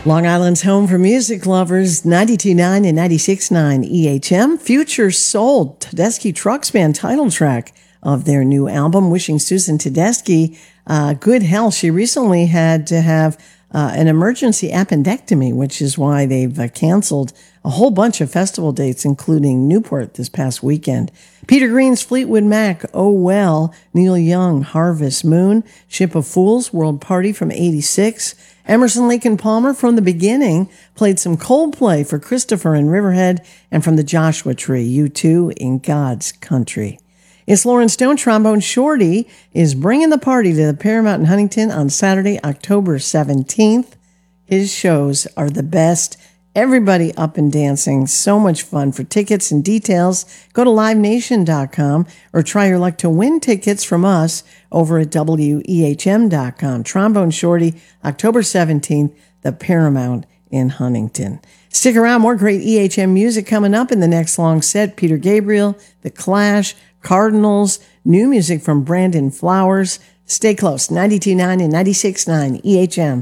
Long Island's home for music lovers, 92.9 and 96.9 EHM. Future Soul, Tedeschi Trucks Band title track of their new album. Wishing Susan Tedeschi good health. She recently had to have an emergency appendectomy, which is why they've canceled a whole bunch of festival dates, including Newport this past weekend. Peter Green's Fleetwood Mac, Oh Well, Neil Young, Harvest Moon, Ship of Fools, World Party from 86. Emerson, Lake and Palmer from the beginning played some Coldplay for Christopher in Riverhead, and from the Joshua Tree, U2 in God's Country. It's Lauren Stone. Trombone Shorty is bringing the party to the Paramount in Huntington on Saturday, October 17th. His shows are the best. Everybody up and dancing. So much fun. For tickets and details, go to livenation.com or try your luck to win tickets from us over at wehm.com. Trombone Shorty, October 17th, the Paramount in Huntington. Stick around. More great EHM music coming up in the next long set. Peter Gabriel, The Clash, Cardinals, new music from Brandon Flowers. Stay close. 92.9 and 96.9 EHM.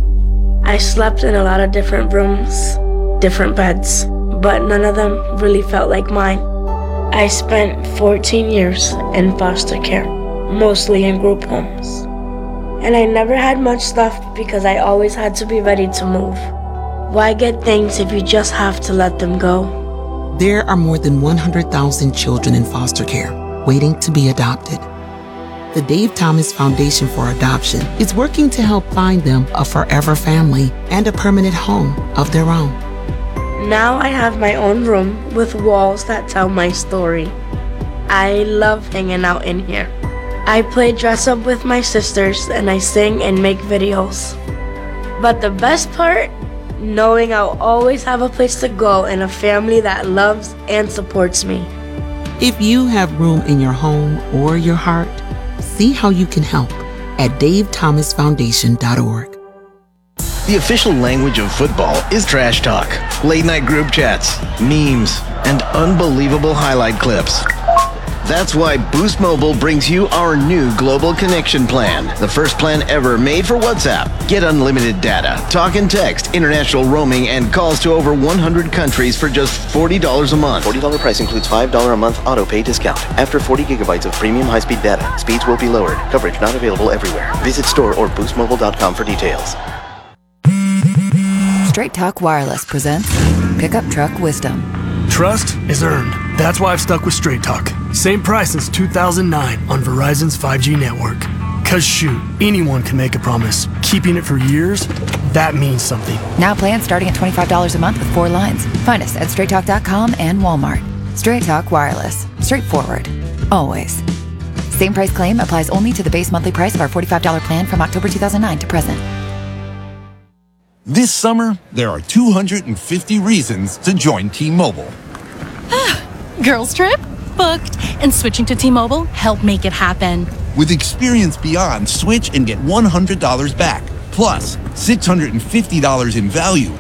I slept in a lot of different rooms, different beds, but none of them really felt like mine. I spent 14 years in foster care, mostly in group homes. And I never had much stuff because I always had to be ready to move. Why get things if you just have to let them go? There are more than 100,000 children in foster care waiting to be adopted. The Dave Thomas Foundation for Adoption is working to help find them a forever family and a permanent home of their own. Now I have my own room with walls that tell my story. I love hanging out in here. I play dress up with my sisters and I sing and make videos. But the best part? Knowing I'll always have a place to go and a family that loves and supports me. If you have room in your home or your heart, see how you can help at davethomasfoundation.org. The official language of football is trash talk, late-night group chats, memes, and unbelievable highlight clips. That's why Boost Mobile brings you our new Global Connection Plan, the first plan ever made for WhatsApp. Get unlimited data, talk and text, international roaming, and calls to over 100 countries for just $40 a month. $40 price includes $5 a month auto pay discount. After 40 gigabytes of premium high-speed data, speeds will be lowered. Coverage not available everywhere. Visit store or boostmobile.com for details. Straight Talk Wireless presents Pickup Truck Wisdom. Trust is earned. That's why I've stuck with Straight Talk. Same price since 2009 on Verizon's 5G network. Cause shoot, anyone can make a promise. Keeping it for years, that means something. Now plans starting at $25 a month with 4 lines. Find us at straighttalk.com and Walmart. Straight Talk Wireless. Straightforward. Always. Same price claim applies only to the base monthly price of our $45 plan from October 2009 to present. This summer, there are 250 reasons to join T-Mobile. Girls trip? Booked. And switching to T-Mobile helped make it happen. With Experience Beyond, switch and get $100 back, plus $650 in value